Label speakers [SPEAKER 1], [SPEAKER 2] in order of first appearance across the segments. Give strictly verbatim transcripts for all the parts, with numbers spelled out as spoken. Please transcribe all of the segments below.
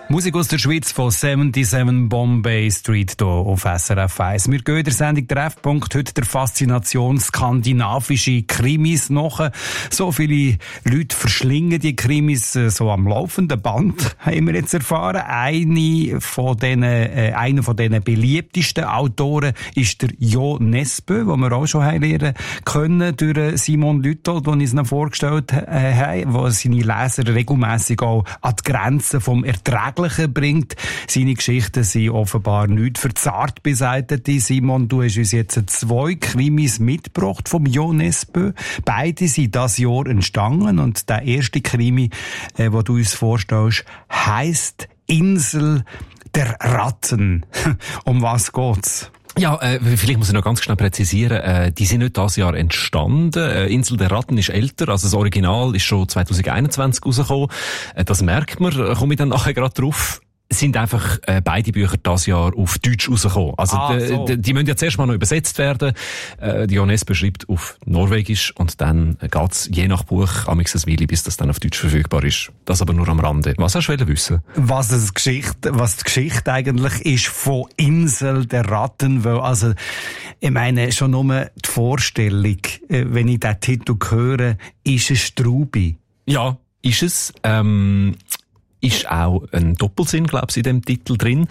[SPEAKER 1] Musik aus der Schweiz von siebenundsiebzig Bombay Street hier auf S R F eins. Wir gehen in der Sendung Treffpunkt heute der Faszination skandinavische Krimis nach. So viele Leute verschlingen die Krimis so am laufenden Band, haben wir jetzt erfahren. Eine von denen, äh, einer von diesen beliebtesten Autoren ist der Jo Nesbø, den wir auch schon haben lernen können durch Simon Lüthold, den ich es noch vorgestellt äh, habe, der seine Leser regelmässig auch an die Grenzen vom Ertrag bringt. Seine Geschichten sind offenbar nicht verzart beseitigt. Simon, du hast uns jetzt zwei Krimis mitgebracht vom Jo Nesbø. Beide sind dieses Jahr entstanden und der erste Krimi, äh, den du uns vorstellst, heisst Insel der Ratten. Um was geht's?
[SPEAKER 2] Ja, äh, vielleicht muss ich noch ganz schnell präzisieren, äh, die sind nicht dieses Jahr entstanden. Äh, Insel der Ratten ist älter, also das Original ist schon zwanzig einundzwanzig rausgekommen. Äh, das merkt man, äh, komme ich dann nachher gerade drauf. Sind einfach äh, beide Bücher dieses Jahr auf Deutsch rausgekommen. Also
[SPEAKER 1] ah,
[SPEAKER 2] die,
[SPEAKER 1] so.
[SPEAKER 2] die, die müssen ja zuerst mal noch übersetzt werden. Äh, die Jo Nesbø schreibt auf Norwegisch und dann geht's je nach Buch amigs ein Weile, bis das dann auf Deutsch verfügbar ist. Das aber nur am Rande. Was hast du wissen?
[SPEAKER 1] Was, das Geschichte, was die Geschichte eigentlich ist von Insel der Ratten. Weil, also, ich meine, schon nur die Vorstellung, wenn ich diesen Titel höre, ist es Strubi.
[SPEAKER 2] Ja, ist es. Ähm Ist auch ein Doppelsinn, glaube ich, in dem Titel drin.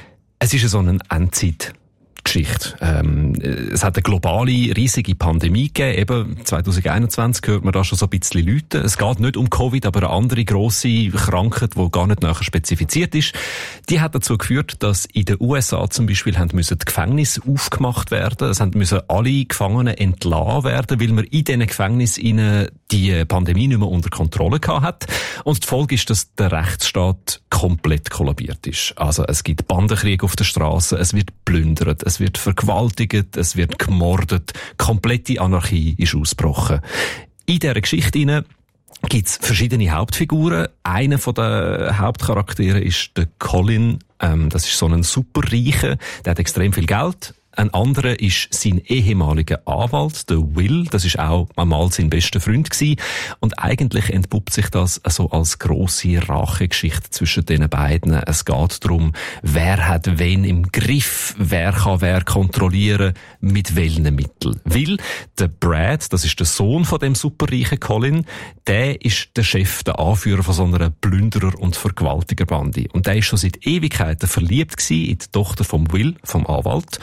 [SPEAKER 2] Es ist so eine Endzeitgeschichte. Ähm, es hat eine globale, riesige Pandemie gegeben. Eben zwanzig einundzwanzig hört man da schon so ein bisschen Leute. Es geht nicht um Covid, aber eine andere grosse Krankheit, die gar nicht näher spezifiziert ist. Die hat dazu geführt, dass in den U S A zum Beispiel haben müssen die Gefängnisse aufgemacht werden. Es haben müssen alle Gefangenen entlassen werden, weil man in diesen Gefängnissen die Pandemie nicht mehr unter Kontrolle gehabt hat. Und die Folge ist, dass der Rechtsstaat komplett kollabiert ist. Also es gibt Bandenkrieg auf der Straße, es wird plündert, es wird vergewaltigt, es wird gemordet. Komplette Anarchie ist ausgebrochen. In dieser Geschichte hinein gibt's verschiedene Hauptfiguren. Einer von den Hauptcharakteren ist der Colin. Ähm, das ist so ein Superreicher, der hat extrem viel Geld. Ein anderer ist sein ehemaliger Anwalt, der Will. Das ist auch einmal sein bester Freund gewesen. Und eigentlich entpuppt sich das so als grosse Rachegeschichte zwischen den beiden. Es geht darum, wer hat wen im Griff, wer kann wer kontrollieren, mit welchen Mitteln. Will, der Brad, das ist der Sohn von dem superreichen Colin, der ist der Chef, der Anführer von so einer Plünderer- und Vergewaltigerbande. Und der ist schon seit Ewigkeiten verliebt gewesen in die Tochter vom Will, vom Anwalt.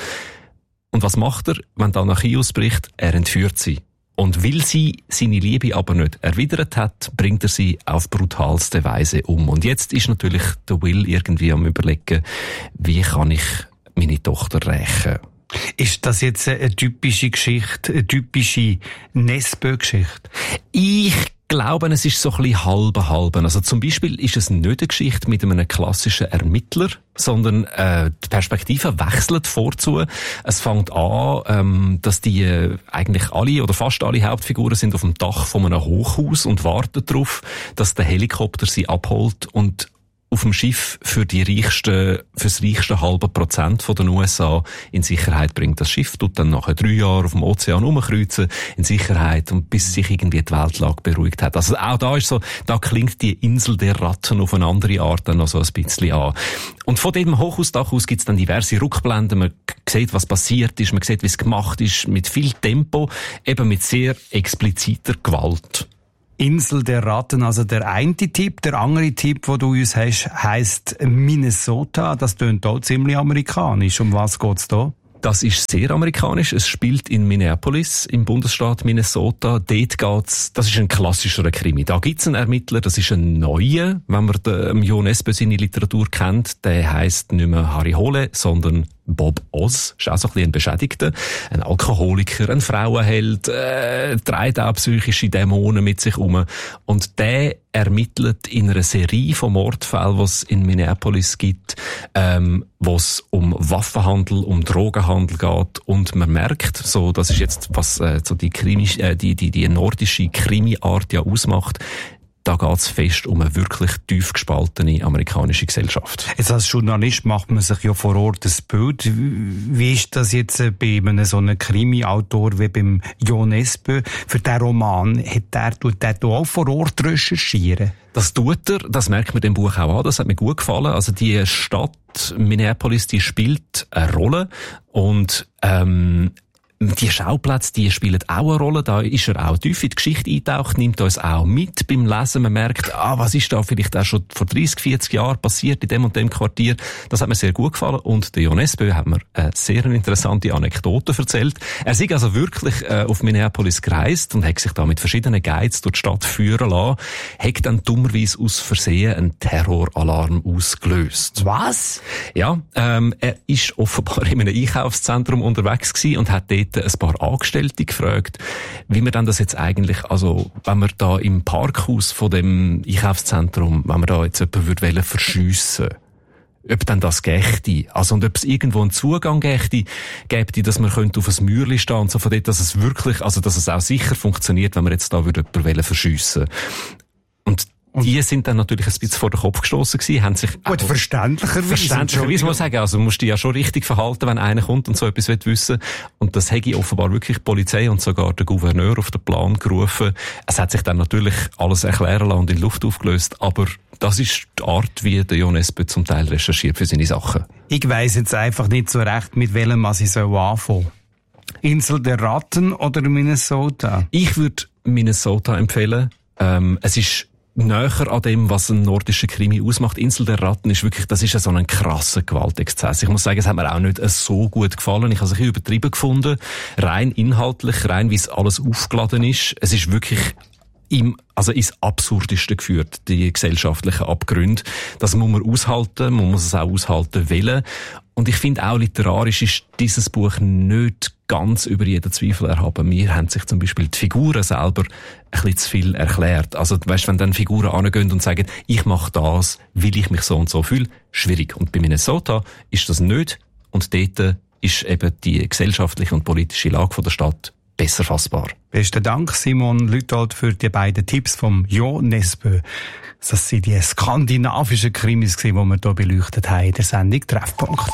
[SPEAKER 2] Und was macht er, wenn die Anarchie ausbricht? Er entführt sie. Und weil sie seine Liebe aber nicht erwidert hat, bringt er sie auf brutalste Weise um. Und jetzt ist natürlich der Will irgendwie am Überlegen, wie kann ich meine Tochter rächen?
[SPEAKER 1] Ist das jetzt eine typische Geschichte, eine typische Nesbø-Geschichte?
[SPEAKER 2] Ich glaube, es ist so ein bisschen halbe halbe. Also zum Beispiel ist es nicht eine Geschichte mit einem klassischen Ermittler, sondern äh, die Perspektive wechselt vorzu. Es fängt an, ähm, dass die äh, eigentlich alle oder fast alle Hauptfiguren sind auf dem Dach von einem Hochhaus und warten darauf, dass der Helikopter sie abholt und auf dem Schiff für die reichsten, fürs reichste halbe Prozent von den U S A in Sicherheit bringt. Das Schiff tut dann nachher drei Jahre auf dem Ozean rumkreuzen, in Sicherheit, und bis sich irgendwie die Weltlage beruhigt hat. Also auch da ist so, da klingt die Insel der Ratten auf eine andere Art dann noch so ein bisschen an. Und von diesem Hochhausdach aus gibt's dann diverse Rückblenden. Man sieht, was passiert ist, man sieht, wie es gemacht ist, mit viel Tempo, eben mit sehr expliziter Gewalt.
[SPEAKER 1] Insel der Ratten, also der eine Tipp. Der andere Tipp, den du uns hast, heisst Minnesota. Das tönt auch ziemlich amerikanisch. Um was geht's da?
[SPEAKER 2] Das ist sehr amerikanisch. Es spielt in Minneapolis, im Bundesstaat Minnesota. Dort geht's, das ist ein klassischer Krimi. Da gibt's einen Ermittler, das ist ein neuer. Wenn man den Jo Nesbø seine Literatur kennt, der heisst nicht mehr Harry Hole, sondern Bob Oz. Ist auch so ein bisschen ein Beschädigter. Ein Alkoholiker, ein Frauenheld, äh, trägt auch psychische Dämonen mit sich um. Und der ermittelt in einer Serie von Mordfällen, die es in Minneapolis gibt, ähm, wo es um Waffenhandel, um Drogenhandel geht. Und man merkt, so, das ist jetzt, was äh, so die, Krimi, äh, die, die, die nordische Krimi-Art ja ausmacht, da geht's fest um eine wirklich tief gespaltene amerikanische Gesellschaft.
[SPEAKER 1] Jetzt als Journalist macht man sich ja vor Ort ein Bild. Wie ist das jetzt bei einem so einem Krimi-Autor wie beim Jo Nesbø? Für den Roman, hat der, tut der auch vor Ort recherchieren?
[SPEAKER 2] Das tut er, das merkt man dem Buch auch an, das hat mir gut gefallen. Also die Stadt Minneapolis, die spielt eine Rolle und ähm, die Schauplätze, die spielen auch eine Rolle. Da ist er auch tief in die Geschichte eingetaucht, nimmt uns auch mit beim Lesen. Man merkt, ah, was ist da vielleicht auch schon vor dreißig, vierzig Jahren passiert in dem und dem Quartier. Das hat mir sehr gut gefallen. Und der Jo Nesbø hat mir eine sehr interessante Anekdote erzählt. Er ist also wirklich äh, auf Minneapolis gereist und hat sich da mit verschiedenen Guides durch die Stadt führen lassen, hat dann dummerweise aus Versehen einen Terroralarm ausgelöst.
[SPEAKER 1] Was?
[SPEAKER 2] Ja, ähm, er ist offenbar in einem Einkaufszentrum unterwegs gewesen und hat dort ein paar Angestellte gefragt, wie man dann das jetzt eigentlich, also wenn man da im Parkhaus von dem Einkaufszentrum, wenn man da jetzt jemanden würde verschiessen, ob dann das gächte, also und ob es irgendwo einen Zugang gächte, gäbe, dass man könnte auf ein Mäuerchen stehen und so von dort, dass es wirklich, also dass es auch sicher funktioniert, wenn man jetzt da würde jemanden verschiessen. Und die sind dann natürlich ein bisschen vor den Kopf gestossen gewesen, haben sich...
[SPEAKER 1] Gut, verständlicherweise.
[SPEAKER 2] Verständlicherweise muss ich sagen, also musst du dich ja schon richtig verhalten, wenn einer kommt und so etwas wissen will. Und das hätte offenbar wirklich die Polizei und sogar der Gouverneur auf den Plan gerufen. Es hat sich dann natürlich alles erklären lassen und in Luft aufgelöst, aber das ist die Art, wie der Jo Nesbø zum Teil recherchiert für seine Sachen.
[SPEAKER 1] Ich weiss jetzt einfach nicht so recht, mit welchem was ich so anfangen soll. Insel der Ratten oder Minnesota?
[SPEAKER 2] Ich würde Minnesota empfehlen. Ähm, es ist näher an dem, was ein nordischer Krimi ausmacht. Insel der Ratten ist wirklich, das ist ja so ein krasser Gewaltexzess. Ich muss sagen, es hat mir auch nicht so gut gefallen. Ich habe es ein bisschen übertrieben gefunden. Rein inhaltlich, rein wie es alles aufgeladen ist. Es ist wirklich im, also ins Absurdeste geführt, die gesellschaftlichen Abgründe. Das muss man aushalten, man muss es auch aushalten wollen. Und ich finde auch, literarisch ist dieses Buch nicht ganz über jeden Zweifel erhaben. Mir haben sich zum Beispiel die Figuren selber ein bisschen zu viel erklärt. Also, weißt, wenn dann Figuren angehen und sagen, ich mache das, weil ich mich so und so fühle, schwierig. Und bei Minnesota ist das nicht. Und dort ist eben die gesellschaftliche und politische Lage von der Stadt besser fassbar.
[SPEAKER 1] Besten Dank, Simon Lütold, für die beiden Tipps vom Jo Nesbø. Das sind die skandinavischen Krimis, die wir hier beleuchtet haben in der Sendung Treffpunkt.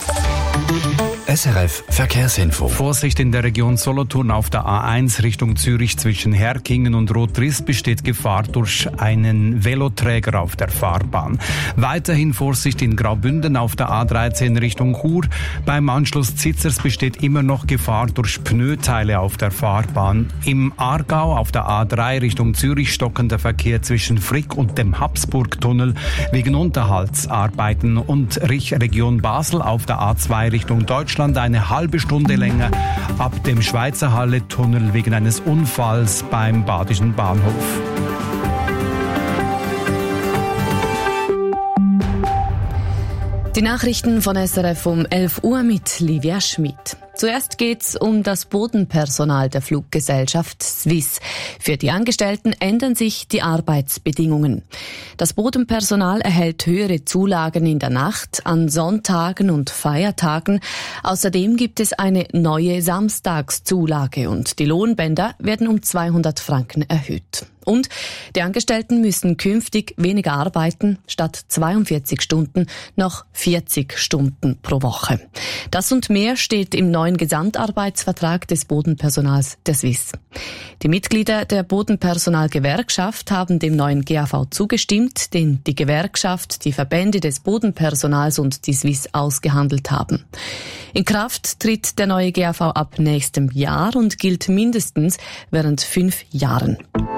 [SPEAKER 3] S R F Verkehrsinfo.
[SPEAKER 1] Vorsicht in der Region Solothurn auf der A eins Richtung Zürich zwischen Herkingen und Rottriest besteht Gefahr durch einen Veloträger auf der Fahrbahn. Weiterhin Vorsicht in Graubünden auf der A dreizehn Richtung Chur. Beim Anschluss Zitzers besteht immer noch Gefahr durch Pneuteile auf der Fahrbahn. Im Aargau auf der A drei Richtung Zürich stockender Verkehr zwischen Frick und dem Habsburgtunnel wegen Unterhaltsarbeiten und Region Basel auf der A zwei Richtung Deutschland eine halbe Stunde länger ab dem Schweizer Halle-Tunnel wegen eines Unfalls beim Badischen Bahnhof.
[SPEAKER 4] Die Nachrichten von S R F um elf Uhr mit Livia Schmid. Zuerst geht's um das Bodenpersonal der Fluggesellschaft Swiss. Für die Angestellten ändern sich die Arbeitsbedingungen. Das Bodenpersonal erhält höhere Zulagen in der Nacht, an Sonntagen und Feiertagen. Außerdem gibt es eine neue Samstagszulage und die Lohnbänder werden um zweihundert Franken erhöht. Und die Angestellten müssen künftig weniger arbeiten, statt zweiundvierzig Stunden noch vierzig Stunden pro Woche. Das und mehr steht im neuen Gesamtarbeitsvertrag des Bodenpersonals der Swiss. Die Mitglieder der Bodenpersonalgewerkschaft haben dem neuen G A V zugestimmt, den die Gewerkschaft, die Verbände des Bodenpersonals und die Swiss ausgehandelt haben. In Kraft tritt der neue G A V ab nächstem Jahr und gilt mindestens während fünf Jahren.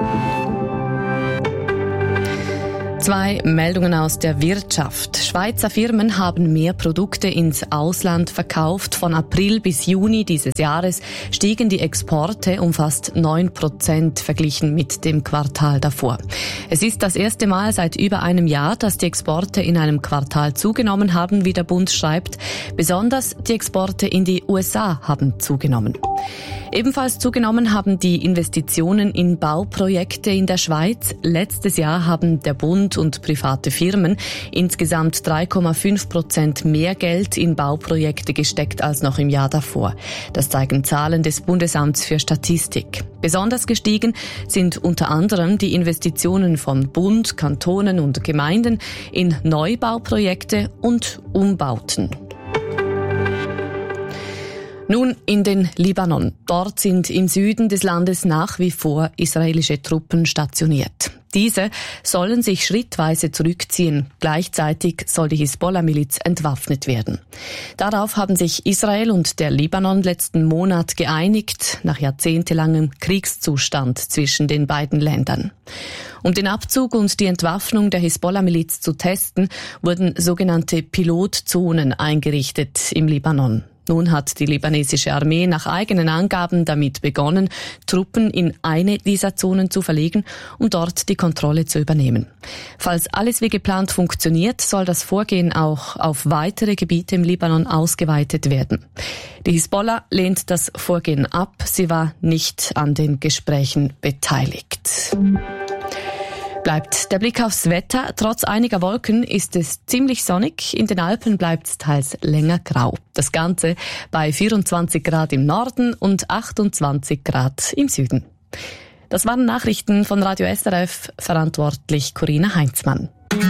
[SPEAKER 4] Zwei Meldungen aus der Wirtschaft. Schweizer Firmen haben mehr Produkte ins Ausland verkauft. Von April bis Juni dieses Jahres stiegen die Exporte um fast neun Prozent verglichen mit dem Quartal davor. Es ist das erste Mal seit über einem Jahr, dass die Exporte in einem Quartal zugenommen haben, wie der Bund schreibt. Besonders die Exporte in die U S A haben zugenommen. Ebenfalls zugenommen haben die Investitionen in Bauprojekte in der Schweiz. Letztes Jahr haben der Bund Bund und private Firmen insgesamt drei Komma fünf Prozent mehr Geld in Bauprojekte gesteckt als noch im Jahr davor. Das zeigen Zahlen des Bundesamts für Statistik. Besonders gestiegen sind unter anderem die Investitionen von Bund, Kantonen und Gemeinden in Neubauprojekte und Umbauten. Nun in den Libanon. Dort sind im Süden des Landes nach wie vor israelische Truppen stationiert. Diese sollen sich schrittweise zurückziehen. Gleichzeitig soll die Hisbollah-Miliz entwaffnet werden. Darauf haben sich Israel und der Libanon letzten Monat geeinigt, nach jahrzehntelangem Kriegszustand zwischen den beiden Ländern. Um den Abzug und die Entwaffnung der Hisbollah-Miliz zu testen, wurden sogenannte Pilotzonen eingerichtet im Libanon. Nun hat die libanesische Armee nach eigenen Angaben damit begonnen, Truppen in eine dieser Zonen zu verlegen, um dort die Kontrolle zu übernehmen. Falls alles wie geplant funktioniert, soll das Vorgehen auch auf weitere Gebiete im Libanon ausgeweitet werden. Die Hisbollah lehnt das Vorgehen ab. Sie war nicht an den Gesprächen beteiligt. Bleibt der Blick aufs Wetter. Trotz einiger Wolken ist es ziemlich sonnig. In den Alpen bleibt es teils länger grau. Das Ganze bei vierundzwanzig Grad im Norden und achtundzwanzig Grad im Süden. Das waren Nachrichten von Radio S R F, verantwortlich Corinna Heinzmann.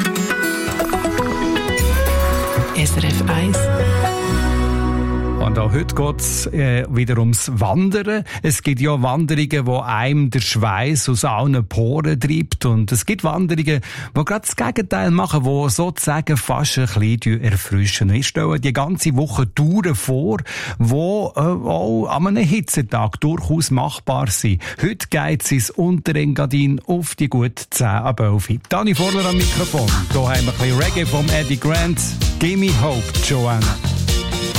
[SPEAKER 5] S R F eins.
[SPEAKER 1] Und auch heute geht es äh, wieder ums Wandern. Es gibt ja Wanderungen, wo einem der Schweiß aus allen Poren treibt. Und es gibt Wanderungen, die gerade das Gegenteil machen, die sozusagen fast ein bisschen erfrischen. Wir stellen die ganze Woche Touren vor, die äh, auch an einem Hitzetag durchaus machbar sind. Heute geht es ins Unterengadin auf die gut zehn ab elf. Dani Vorler am Mikrofon. Hier haben wir ein bisschen Reggae vom Eddie Grant. Gimme Hope, Joanna.